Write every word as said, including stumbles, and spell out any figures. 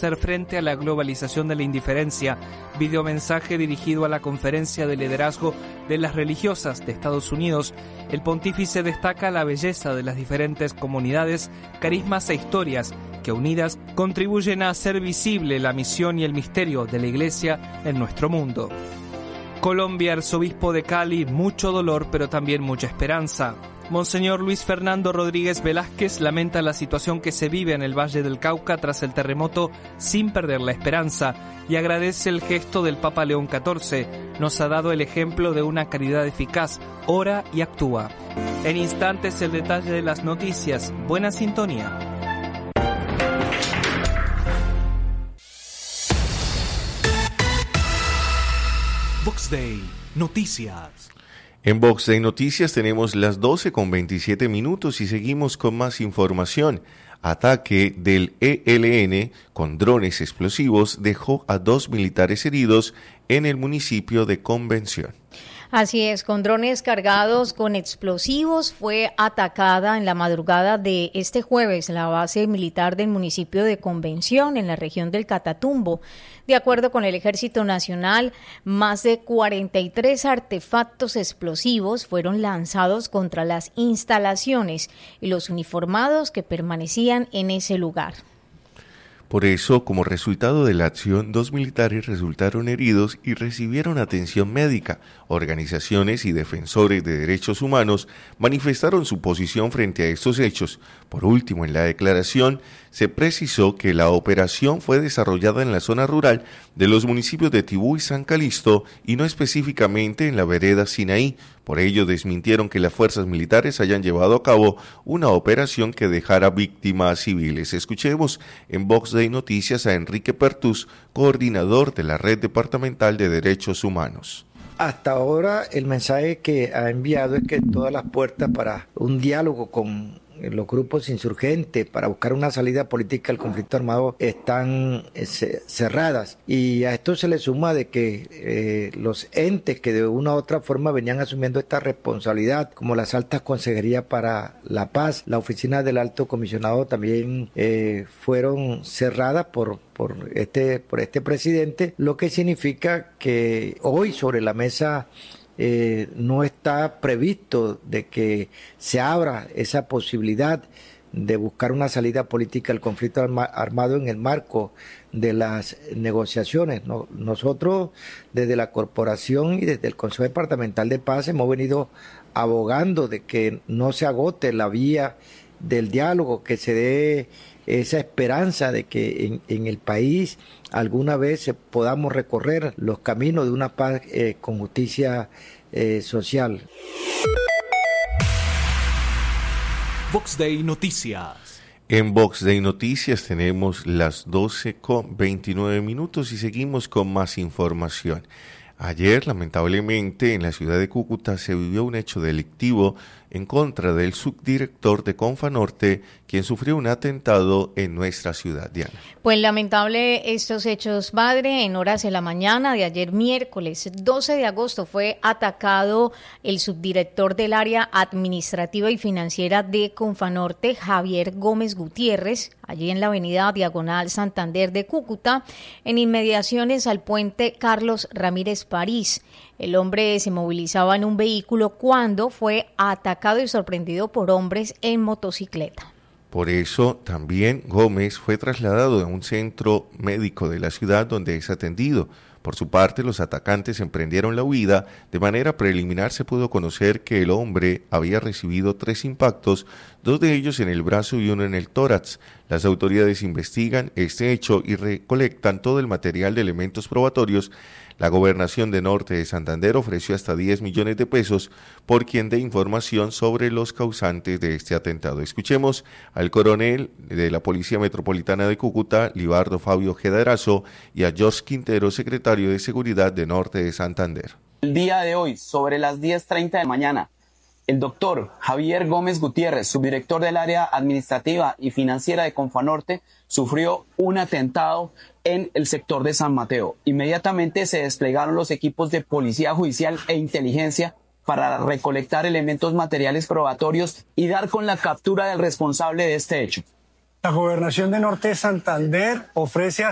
hacer frente a la globalización de la indiferencia. Videomensaje dirigido a la Conferencia de Liderazgo de las Religiosas de Estados Unidos. El pontífice destaca la belleza de las diferentes comunidades, carismas e historias que unidas contribuyen a hacer visible la misión y el misterio de la Iglesia en nuestro mundo. Colombia, arzobispo de Cali, mucho dolor pero también mucha esperanza. Monseñor Luis Fernando Rodríguez Velázquez lamenta la situación que se vive en el Valle del Cauca tras el terremoto sin perder la esperanza y agradece el gesto del Papa León catorce. Nos ha dado el ejemplo de una caridad eficaz, ora y actúa. En instantes el detalle de las noticias. Buena sintonía. Vox Day Noticias. En Vox Day Noticias tenemos las doce con veintisiete minutos y seguimos con más información. Ataque del E L N con drones explosivos dejó a dos militares heridos en el municipio de Convención. Así es, con drones cargados con explosivos fue atacada en la madrugada de este jueves la base militar del municipio de Convención en la región del Catatumbo. De acuerdo con el Ejército Nacional, más de cuarenta y tres artefactos explosivos fueron lanzados contra las instalaciones y los uniformados que permanecían en ese lugar. Por eso, como resultado de la acción, dos militares resultaron heridos y recibieron atención médica. Organizaciones y defensores de derechos humanos manifestaron su posición frente a estos hechos. Por último, en la declaración se precisó que la operación fue desarrollada en la zona rural de los municipios de Tibú y San Calixto y no específicamente en la vereda Sinaí. Por ello, desmintieron que las fuerzas militares hayan llevado a cabo una operación que dejara víctimas civiles. Escuchemos en Vox Day Noticias a Enrique Pertús, coordinador de la Red Departamental de Derechos Humanos. Hasta ahora el mensaje que ha enviado es que todas las puertas para un diálogo con los grupos insurgentes para buscar una salida política al conflicto armado están eh, cerradas, y a esto se le suma de que eh, los entes que de una u otra forma venían asumiendo esta responsabilidad, como las altas consejerías para la paz, la oficina del alto comisionado, también eh, fueron cerradas por por este por este presidente, lo que significa que hoy sobre la mesa Eh, no está previsto de que se abra esa posibilidad de buscar una salida política al conflicto arma, armado en el marco de las negociaciones. No, nosotros desde la corporación y desde el Consejo Departamental de Paz hemos venido abogando de que no se agote la vía del diálogo, que se dé esa esperanza de que en, en el país alguna vez podamos recorrer los caminos de una paz eh, con justicia eh, social. Vox Day Noticias. En Vox Day Noticias tenemos las doce con veintinueve minutos y seguimos con más información. Ayer, lamentablemente, en la ciudad de Cúcuta se vivió un hecho delictivo en contra del subdirector de Confanorte, quien sufrió un atentado en nuestra ciudad, Diana. Pues lamentable estos hechos, padre. En horas de la mañana de ayer miércoles doce de agosto fue atacado el subdirector del área administrativa y financiera de Confanorte, Javier Gómez Gutiérrez, allí en la avenida Diagonal Santander de Cúcuta, en inmediaciones al puente Carlos Ramírez París. El hombre se movilizaba en un vehículo cuando fue atacado y sorprendido por hombres en motocicleta. Por eso también Gómez fue trasladado a un centro médico de la ciudad donde es atendido. Por su parte, los atacantes emprendieron la huida. De manera preliminar se pudo conocer que el hombre había recibido tres impactos, dos de ellos en el brazo y uno en el tórax. Las autoridades investigan este hecho y recolectan todo el material de elementos probatorios. La Gobernación de Norte de Santander ofreció hasta diez millones de pesos por quien dé información sobre los causantes de este atentado. Escuchemos al coronel de la Policía Metropolitana de Cúcuta, Libardo Fabio Gedarazo, y a George Quintero, secretario de Seguridad de Norte de Santander. El día de hoy, sobre las diez treinta de la mañana, el doctor Javier Gómez Gutiérrez, subdirector del área administrativa y financiera de Confanorte, sufrió un atentado en el sector de San Mateo. Inmediatamente se desplegaron los equipos de policía judicial e inteligencia para recolectar elementos materiales probatorios y dar con la captura del responsable de este hecho. La Gobernación de Norte de Santander ofrece